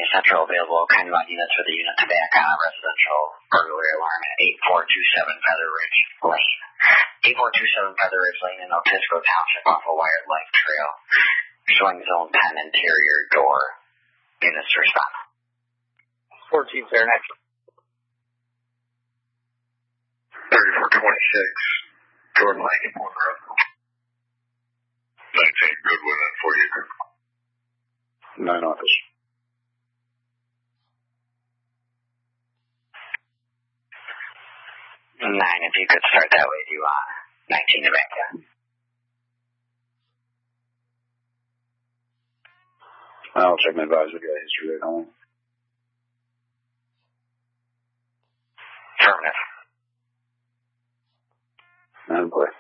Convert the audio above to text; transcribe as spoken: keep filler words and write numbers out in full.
Central available. Kind of on units for the unit to back on residential burglary alarm at eight four two seven Feather Ridge Lane. eight four two seven Feather Ridge Lane in Otisco Township off a wired life trail. Showing zone ten interior door. Units to respond. fourteen Fahrenheit. thirty-four twenty-six. Jordan Lake in Port Road. nineteen Goodwin in Fort Euchre. Nine office. Nine, if you could start that way, do uh, nineteen to back in. I'll check my advisor, got history at home. Affirmative. And play.